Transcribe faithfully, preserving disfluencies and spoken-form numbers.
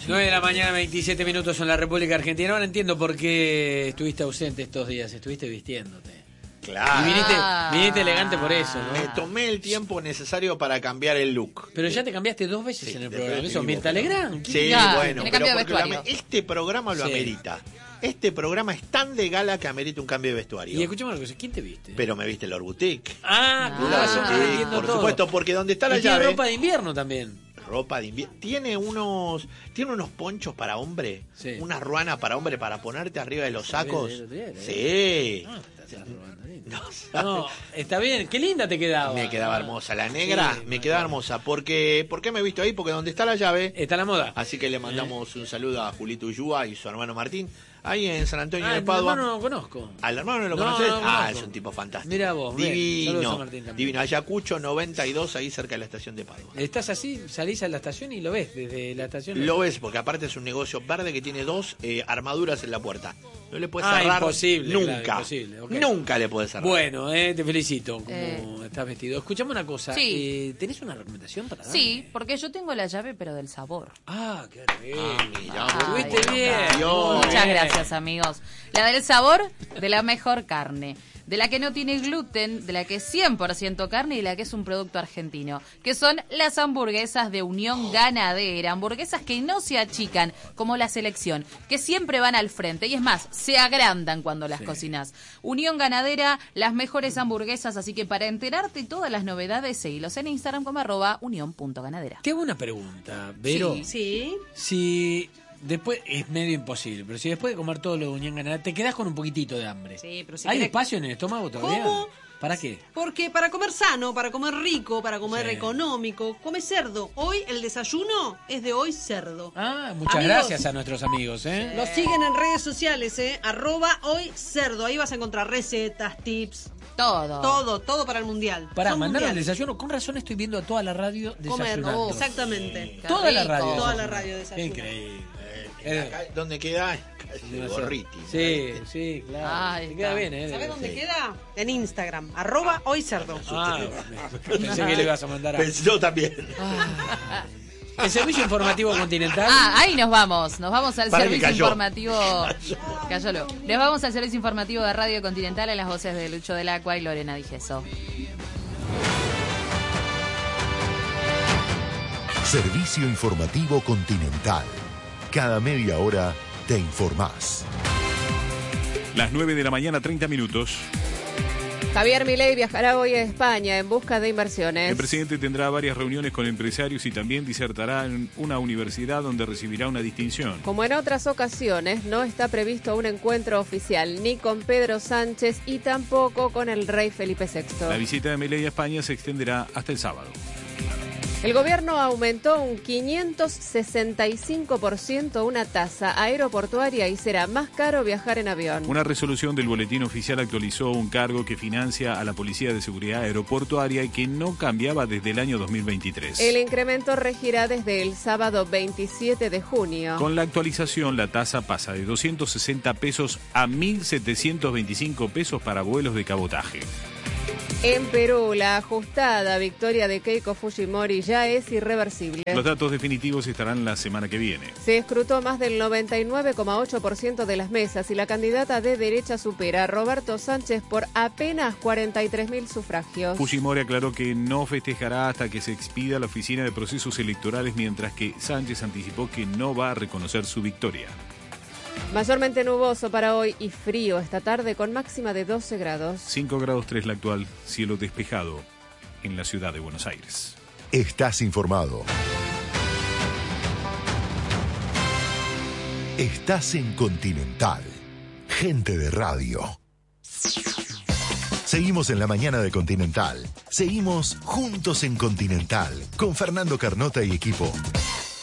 nueve de la mañana, veintisiete minutos en la República Argentina. Ahora entiendo por qué estuviste ausente estos días, estuviste vistiéndote. Claro. Y viniste, viniste elegante por eso, ¿no? Me tomé el tiempo necesario para cambiar el look. Pero ya te cambiaste dos veces Sí, en el de programa. Eso, repente Mirta vivo, Legrand. Sí, Ya, bueno, tiene pero cambio de porque lo vestuario. ame- este programa lo Sí. amerita. Este programa es tan de gala que amerita un cambio de vestuario. Y escuchame una cosa, ¿quién te viste? Pero me viste el Boutique. Ah, Ah. con La razón, Boutique, entiendo por todo. supuesto, porque donde está la Y tiene llave. ropa de invierno también. Ropa de invierno. Tiene unos, tiene unos ponchos para hombre, Sí. una ruana para hombre para ponerte arriba de los sacos. bien, bien, bien, Sí. Ah, te estás robando, lindo. No, No, está bien, qué linda te quedaba. me quedaba hermosa. La negra Sí, me quedaba hermosa. Porque, ¿por qué me he visto ahí? Porque donde está la llave. Está la moda. Así que le mandamos un saludo a Julito Ullúa y su hermano Martín. Ahí en San Antonio Ah, de mi Padua. hermano no lo conozco. ¿Al hermano no lo No, conoces? no lo ah, conozco. es un tipo fantástico. Mirá vos, bien. Saludos a Divino. Martín también. Divino. Ayacucho noventa y dos, ahí cerca de la estación de Padua. Estás así, salís a la estación y lo ves desde la estación. Lo ves, porque aparte es un negocio verde que tiene dos eh, armaduras en la puerta. No le puedes Ah, cerrar imposible, nunca. claro, imposible, ok. Nunca le puedes cerrar. Bueno, eh, te felicito como Eh. estás vestido. Escuchame una cosa. Sí. eh, ¿Tenés una recomendación para darme? Sí, porque yo tengo la llave, pero del sabor. Ah, qué bien. Ah, mira, Ay, Estuviste bien. Dios. muy Muchas bien. gracias, amigos. La del sabor de la mejor carne, de la que no tiene gluten, de la que es cien por ciento carne y de la que es un producto argentino, que son las hamburguesas de Unión Ganadera, hamburguesas que no se achican como la selección, que siempre van al frente y es más, se agrandan cuando las cocinas. Unión Ganadera, las mejores hamburguesas, así que para enterarte todas las novedades, seguilos en Instagram como arroba unión.ganadera. Te hago una pregunta, Vero. Sí. Sí. Si después, es medio imposible, pero si después de comer todo lo de Unión Ganadera, te quedás con un poquitito de hambre. Sí, pero si ¿Hay querés- espacio en el estómago todavía? ¿Cómo? ¿Para qué? Porque para comer sano, para comer rico, para comer Sí. económico, come cerdo. Hoy el desayuno es de hoy cerdo. Ah, muchas Amigos, gracias a nuestros amigos, ¿eh? Los siguen en redes sociales, ¿eh? Arroba hoy cerdo. Ahí vas a encontrar recetas, tips, Todo. todo, todo para el mundial. Para Son mandar el mundiales. desayuno, con razón estoy viendo a toda la radio Comer, desayunando. oh, exactamente. Qué Toda la rico. radio. Toda la desayunando. radio desayuna. Increíble. En la calle- ¿Dónde queda? Calle Gorriti. Sí, sí, claro. Ahí Te queda está. bien, ¿eh? ¿Sabes dónde Sí. queda? En Instagram. Arroba hoy cerdo. Ah, pensé que le ibas a mandar a... Yo también. El servicio informativo continental. Ah, ahí nos vamos. Nos vamos al Para que servicio cayó. informativo. Cayólo. Les vamos al servicio informativo de Radio Continental en las voces de Lucho del Acua y Lorena Digeso. Servicio informativo Continental. Cada media hora te informás. Las nueve de la mañana, treinta minutos. Javier Milei viajará hoy a España en busca de inversiones. El presidente tendrá varias reuniones con empresarios y también disertará en una universidad donde recibirá una distinción. Como en otras ocasiones, no está previsto un encuentro oficial ni con Pedro Sánchez y tampoco con el rey Felipe sexto. La visita de Milei a España se extenderá hasta el sábado. El gobierno aumentó un quinientos sesenta y cinco por ciento una tasa aeroportuaria y será más caro viajar en avión. Una resolución del boletín oficial actualizó un cargo que financia a la Policía de Seguridad Aeroportuaria y que no cambiaba desde el año dos mil veintitrés. El incremento regirá desde el sábado veintisiete de junio. Con la actualización, la tasa pasa de doscientos sesenta pesos a mil setecientos veinticinco pesos para vuelos de cabotaje. En Perú, la ajustada victoria de Keiko Fujimori ya es irreversible. Los datos definitivos estarán la semana que viene. Se escrutó más del noventa y nueve coma ocho por ciento de las mesas y la candidata de derecha supera a Roberto Sánchez por apenas cuarenta y tres mil sufragios. Fujimori aclaró que no festejará hasta que se expida la Oficina de Procesos Electorales, mientras que Sánchez anticipó que no va a reconocer su victoria. Mayormente nuboso para hoy y frío esta tarde con máxima de doce grados. cinco grados tres la actual, cielo despejado en la ciudad de Buenos Aires. Estás informado. Estás en Continental. Gente de radio. Seguimos en la mañana de Continental. Seguimos juntos en Continental con Fernando Carnota y equipo.